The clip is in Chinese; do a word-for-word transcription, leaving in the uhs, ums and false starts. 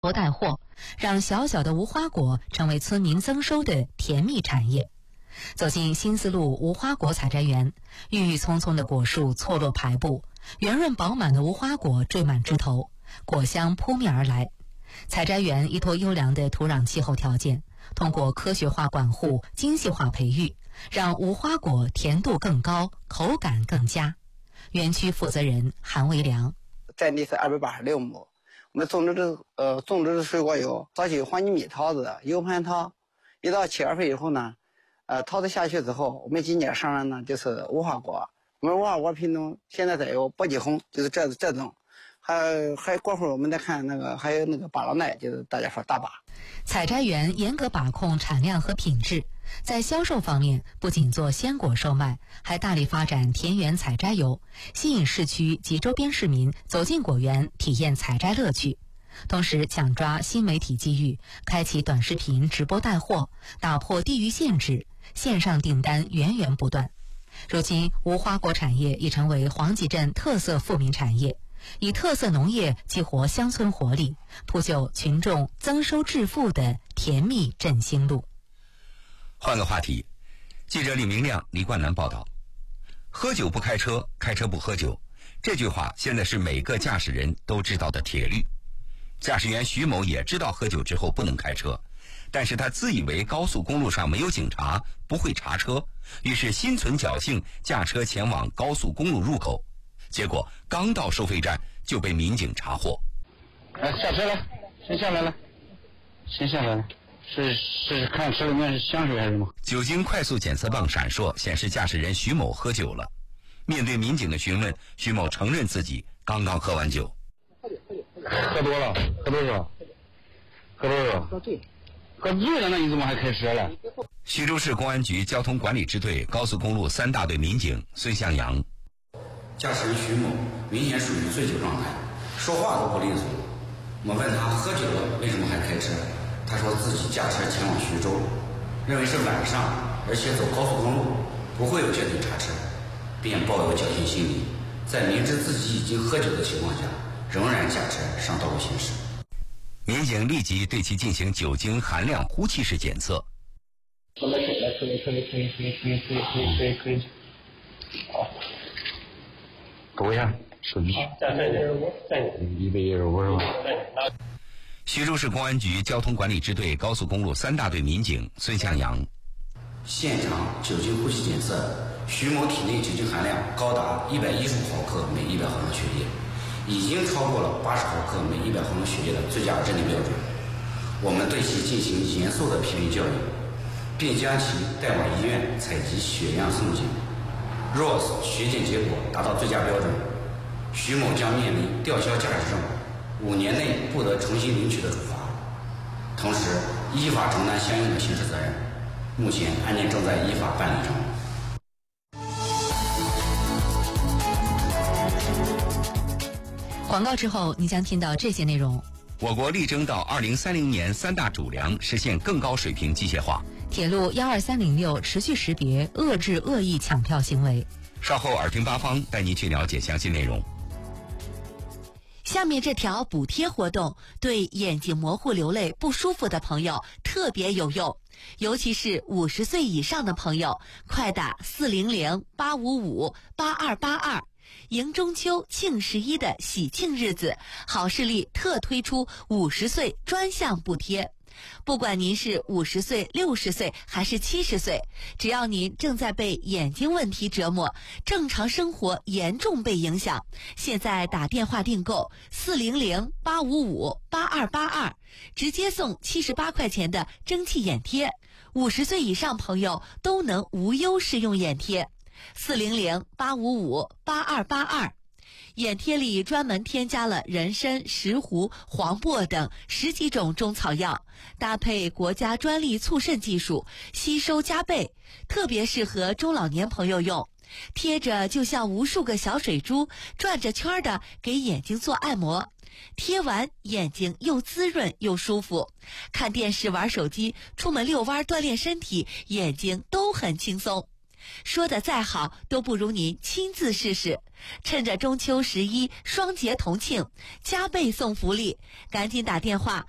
播带货，让小小的无花果成为村民增收的甜蜜产业。走进新思路无花果采摘园，郁郁葱葱的果树错落排布，圆润饱满的无花果缀满枝头，果香扑面而来。采摘园依托优良的土壤气候条件，通过科学化管护、精细化培育，让无花果甜度更高，口感更佳。园区负责人韩维良： 占地是二百八十六亩，我们种植的呃种植的水果有早期有黄金蜜桃子、油盘桃，一到七月份以后呢，呃桃子下去之后，我们今年上任呢就是无花果。我们无花果品种现在再有波吉红，就是这这种。还还过会儿我们再看那个还有那个巴老奈，就是大家说大巴。 采摘园严格把控产量和品质，在销售方面不仅做鲜果售卖，还大力发展田园采摘游，吸引市区及周边市民走进果园体验采摘乐趣。同时抢抓新媒体机遇，开启短视频直播带货，打破地域限制，线上订单源源不断。如今无花果产业已成为黄集镇特色富民产业，以特色农业激活乡村活力，铺就群众增收致富的甜蜜振兴路。 换个话题，记者李明亮、李冠南报道：喝酒不开车，开车不喝酒，这句话现在是每个驾驶人都知道的铁律。驾驶员徐某也知道喝酒之后不能开车，但是他自以为高速公路上没有警察，不会查车，于是心存侥幸驾车前往高速公路入口。结果刚到收费站就被民警查获。 来，下车来，先下来了，先下来了。是是看车里面是香水还是什么？ 酒精快速检测棒闪烁，显示驾驶人徐某喝酒了。面对民警的询问，徐某承认自己刚刚喝完酒。 喝多了？喝多少？喝多少？喝醉。喝醉了，那你怎么还开车了？ 徐州市公安局交通管理支队高速公路三大队民警孙向阳。 驾驶人徐某明显属于醉酒状态，说话都不利索。我问他喝酒了为什么还开车，他说自己驾车前往徐州，认为是晚上，而且走高速公路不会有交警查车，便抱有侥幸心理，在明知自己已经喝酒的情况下，仍然驾车上道路行驶。 民警立即对其进行酒精含量呼气式检测。 来，来，吹，吹，吹，吹，吹，吹，吹，吹，吹，好。抖一下手机，再再一二五，再一百一十五是吧？ 徐州市公安局交通管理支队高速公路三大队民警孙向阳。 现场酒精呼气检测，徐某体内酒精含量高达一百一十五毫克每一百毫升血液，已经超过了八十毫克每一百毫升血液的最佳认定标准。我们对其进行严肃的批评教育，并将其带往医院采集血样送检。若血检结果达到最佳标准，徐某将面临吊销驾驶证、五年内不得重新领取的处罚，同时依法承担相应的刑事责任。目前案件正在依法办理中。 广告之后，你将听到这些内容。 我国力争到二零三零年三大主粮实现更高水平机械化。 铁路幺二三零六持续识别遏制恶意抢票行为。 稍后耳听八方带您去了解详细内容。 下面这条补贴活动对眼睛模糊流泪不舒服的朋友特别有用，尤其是五十岁以上的朋友，快打四零零八五五八二八二。迎中秋庆十一的喜庆日子，好视力特推出五十岁专项补贴。不管您是五十岁、六十岁还是七十岁，只要您正在被眼睛问题折磨，正常生活严重被影响，现在打电话订购四零零八五五八二八二，直接送七十八块钱的蒸汽眼贴，五十岁以上朋友都能无忧试用眼贴。四零零八五五八二八二。眼贴里专门添加了人参、石斛、黄柏等十几种中草药，搭配国家专利促渗技术，吸收加倍，特别适合中老年朋友用。贴着就像无数个小水珠转着圈的给眼睛做按摩，贴完眼睛又滋润又舒服，看电视玩手机，出门遛弯锻炼身体，眼睛都很轻松。说的再好都不如您亲自试试。趁着中秋十一双节同庆，加倍送福利，赶紧打电话